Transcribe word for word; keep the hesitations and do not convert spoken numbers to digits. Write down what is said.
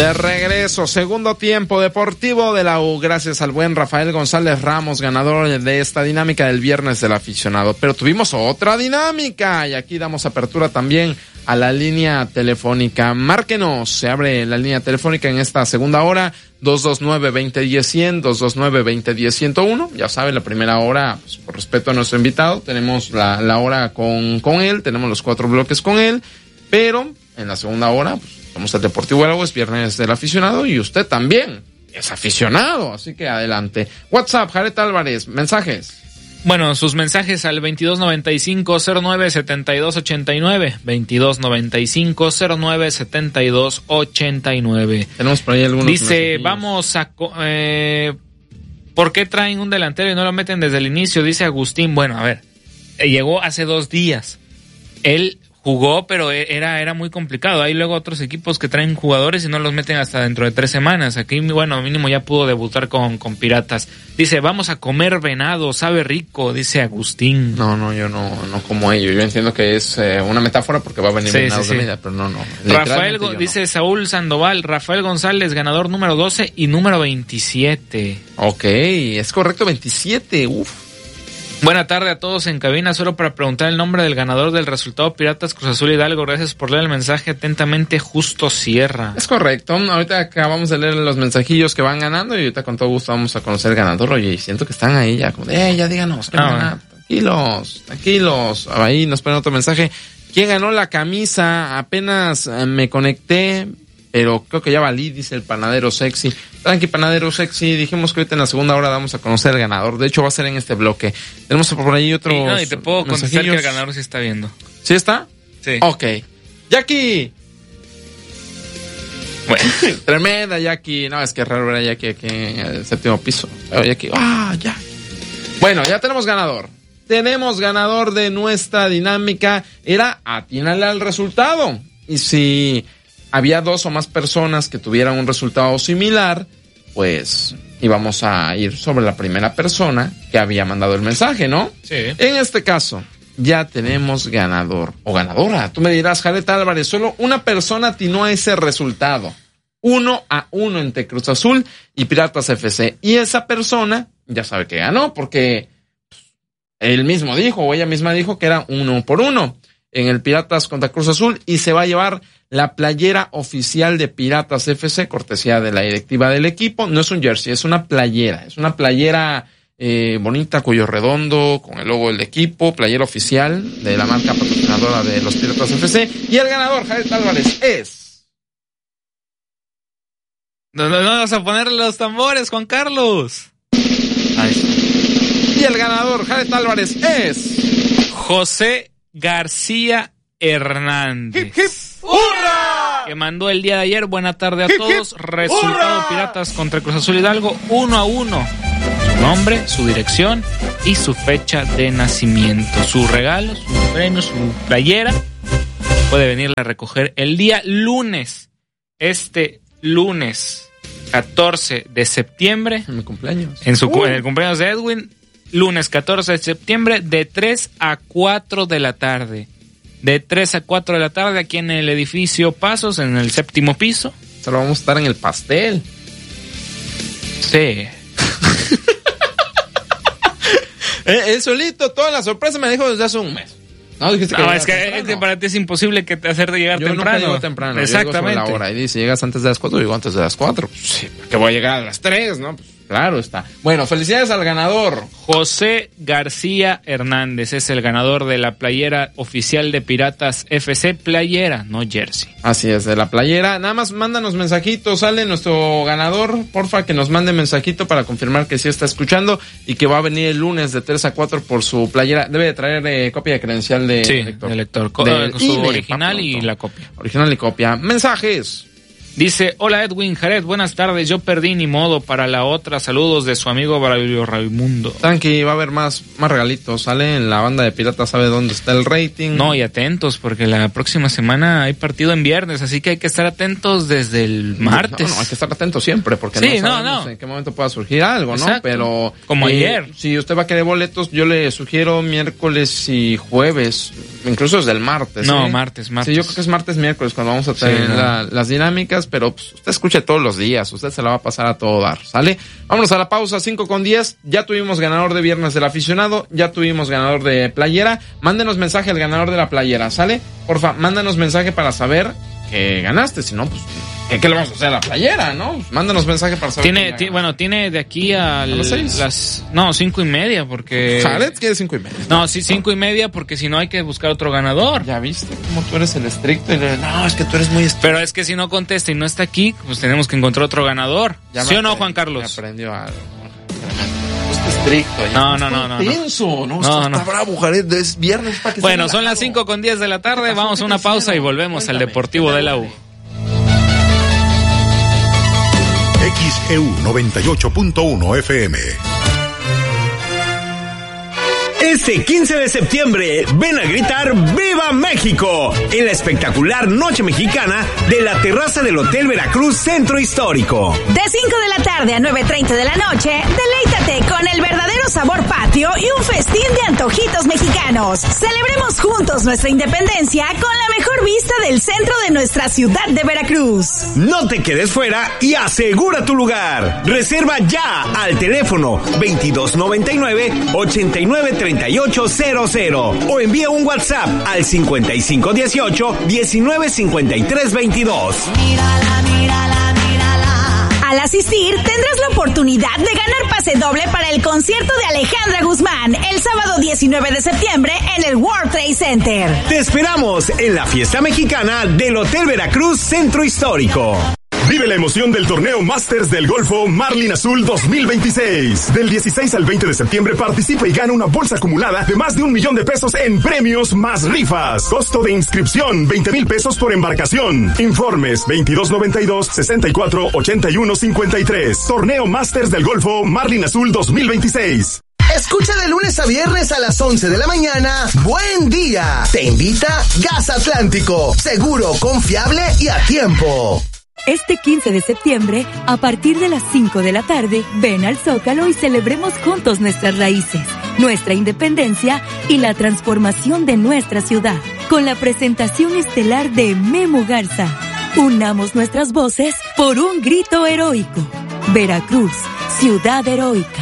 De regreso, segundo tiempo deportivo de la U, gracias al buen Rafael González Ramos, ganador de esta dinámica del viernes del aficionado. Pero tuvimos otra dinámica y aquí damos apertura también a la línea telefónica. Márquenos, se abre la línea telefónica en esta segunda hora, dos dos nueve, veinte diez, cien, dos dos nueve, veinte diez, ciento uno. Ya sabe, la primera hora, pues, por respeto a nuestro invitado, tenemos la, la hora con, con él, tenemos los cuatro bloques con él, pero en la segunda hora, pues, somos el Deportivo Algo, es viernes del aficionado y usted también es aficionado, así que adelante. WhatsApp, Jared Álvarez, mensajes. Bueno, sus mensajes al veintidós noventa y cinco, cero nueve, setenta y dos ochenta y nueve, veintidós noventa y cinco, cero nueve, setenta y dos ochenta y nueve. Tenemos por ahí algunos. Dice, vamos a... Eh, ¿por qué traen un delantero y no lo meten desde el inicio? Dice Agustín. Bueno, a ver, llegó hace dos días. Él jugó, pero era, era muy complicado. Hay luego otros equipos que traen jugadores y no los meten hasta dentro de tres semanas. Aquí, bueno, mínimo ya pudo debutar con, con Piratas. Dice, vamos a comer venado, sabe rico, dice Agustín. No, no, yo no, no como ello. Yo entiendo que es eh, una metáfora porque va a venir sí, venado sí, de sí. media, pero no, no. Rafael, dice no. Saúl Sandoval, Rafael González, ganador número doce y número veintisiete. Ok, es correcto, veintisiete, uf. Buena tarde a todos en cabina, solo para preguntar el nombre del ganador del resultado Piratas Cruz Azul Hidalgo. Gracias por leer el mensaje atentamente, Justo Sierra. Es correcto, ahorita acabamos de leer los mensajillos que van ganando y ahorita con todo gusto vamos a conocer el ganador. Oye, siento que están ahí ya, como de, eh, ya díganos, ah, tranquilos, tranquilos. Ahí nos ponen otro mensaje. ¿Quién ganó la camisa? Apenas me conecté, pero creo que ya valí, dice el panadero sexy. Tranqui, panadero sexy, dijimos que ahorita en la segunda hora vamos a conocer al ganador. De hecho, va a ser en este bloque. Tenemos por ahí otros. Sí, no, y te puedo contestar que el ganador sí está viendo. ¿Sí está? Sí. Ok. Jackie. Bueno. Tremenda Jackie. No, es que es raro ver a Jackie aquí en el séptimo piso. Pero Jackie. Ah, ya. Bueno, ya tenemos ganador. Tenemos ganador de nuestra dinámica. Era atínale al resultado. Y si había dos o más personas que tuvieran un resultado similar, pues íbamos a ir sobre la primera persona que había mandado el mensaje, ¿no? Sí. En este caso, ya tenemos ganador o ganadora. Tú me dirás, Jared Álvarez, solo una persona atinó a ese resultado. Uno a uno entre Cruz Azul y Piratas F C. Y esa persona ya sabe que ganó porque él mismo dijo o ella misma dijo que era uno por uno en el Piratas contra Cruz Azul y se va a llevar la playera oficial de Piratas F C, cortesía de la directiva del equipo. No es un jersey, es una playera. Es una playera eh, bonita, cuello redondo, con el logo del equipo, playera oficial de la marca patrocinadora de los Piratas F C. Y el ganador, Jared Álvarez, es... No, no, no, vamos a ponerle los tambores, Juan Carlos. Ahí está. Y el ganador, Jared Álvarez, es... José García Hernández. ¡Hip, hip! ¡Hurra! Que mandó el día de ayer. Buena tarde a ¡Hip, todos. hip! Resultado ¡Hurra! Piratas contra Cruz Azul Hidalgo, uno a uno. Su nombre, su dirección y su fecha de nacimiento. Su regalo, su premio, su playera. Puede venirla a recoger el día lunes. Este lunes catorce de septiembre. En mi cumpleaños. En, su, uh. en el cumpleaños de Edwin. Lunes catorce de septiembre de tres a cuatro de la tarde. De tres a cuatro de la tarde aquí en el edificio Pasos, en el séptimo piso. Solo vamos a estar en el pastel. Sí. Él solito, toda la sorpresa me dijo desde hace un mes. No, dijiste que no es, que, es que para ti es imposible que te hacerte llegar yo temprano. Yo nunca llego temprano. Exactamente. Yo llego sobre la hora. Y dice, llegas antes de las cuatro, digo antes de las cuatro. Pues sí, que voy a llegar a las tres, ¿no? Pues claro está. Bueno, felicidades al ganador. José García Hernández es el ganador de la playera oficial de Piratas F C, playera, no jersey. Así es, de la playera. Nada más mándanos mensajitos, sale nuestro ganador, porfa, que nos mande mensajito para confirmar que sí está escuchando y que va a venir el lunes de tres a cuatro por su playera. Debe de traer eh, copia de credencial de sí, lector. de lector. Co- de, con su original y la copia. Original y copia. Mensajes. Dice, hola Edwin, Jared, buenas tardes, yo perdí ni modo para la otra, saludos de su amigo Braulio Raimundo. Tranqui, va a haber más, más regalitos, sale en la banda de Piratas, sabe dónde está el rating. No, y atentos, porque la próxima semana hay partido en viernes, así que hay que estar atentos desde el martes. No, no, hay que estar atentos siempre, porque sí, no no, sabemos no. en qué momento pueda surgir algo, ¿no? Exacto. Pero como eh, ayer. Si usted va a querer boletos, yo le sugiero miércoles y jueves. incluso desde el martes. No, ¿eh? martes, martes. Sí, yo creo que es martes, miércoles cuando vamos a tener sí, la, las dinámicas, pero pues, usted escuche todos los días, usted se la va a pasar a todo dar, ¿sale? Vámonos a la pausa, cinco con diez, ya tuvimos ganador de Viernes del Aficionado, ya tuvimos ganador de playera, mándenos mensaje al ganador de la playera, ¿sale? Porfa, mándanos mensaje para saber que ganaste, si no, pues, ¿qué le vamos a hacer a la playera, no? Pues, mándanos mensaje para saber. Tiene, t- bueno, tiene de aquí a, ¿A las seis? Las, no, cinco y media, porque... Jared quiere cinco y media. No, sí, cinco y media, porque si no hay que buscar otro ganador. Ya viste cómo tú eres el estricto y le no, es que tú eres muy estricto. Pero es que si no contesta y no está aquí, pues tenemos que encontrar otro ganador. Ya ¿Sí o no, Juan Carlos? Me aprendió algo. Estricto. No, no, no, no. Tenso, no, no, no, no. Está bravo, Jared, es viernes para que Bueno, son las cinco con diez de la tarde, vamos a una pausa y volvemos al Deportivo de la U. X E U noventa y ocho punto uno F M. Este quince de septiembre, ven a gritar ¡Viva México! En la espectacular Noche Mexicana de la terraza del Hotel Veracruz Centro Histórico. De cinco de la tarde a nueve treinta de la noche, deleítate con el verdadero sabor patrio y un festín de antojitos mexicanos. Celebremos juntos nuestra independencia con la mejor vista del centro de nuestra ciudad de Veracruz. No te quedes fuera y asegura tu lugar. Reserva ya al teléfono veintidós noventa y nueve, ochenta y nueve treinta y ocho cero cero o envía un WhatsApp al cincuenta y cinco dieciocho, diecinueve cincuenta y tres veintidós. Mírala, mírala, mírala. Al asistir, tendrás la oportunidad de ganar pase doble para el concierto de Alejandra Guzmán el sábado diecinueve de septiembre en el World Trade Center. Te esperamos en la fiesta mexicana del Hotel Veracruz Centro Histórico. Vive la emoción del torneo Masters del Golfo Marlin Azul dos mil veintiséis. Del dieciséis al veinte de septiembre participa y gana una bolsa acumulada de más de un millón de pesos en premios más rifas. Costo de inscripción veinte mil pesos por embarcación. Informes veintidós noventa y dos, sesenta y cuatro, ochenta y uno cincuenta y tres. Torneo Masters del Golfo Marlin Azul dos mil veintiséis. Escucha de lunes a viernes a las once de la mañana. Buen día. Te invita Gas Atlántico. Seguro, confiable y a tiempo. Este quince de septiembre, a partir de las cinco de la tarde, ven al Zócalo y celebremos juntos nuestras raíces, nuestra independencia y la transformación de nuestra ciudad, con la presentación estelar de Memo Garza. Unamos nuestras voces por un grito heroico. Veracruz, ciudad heroica.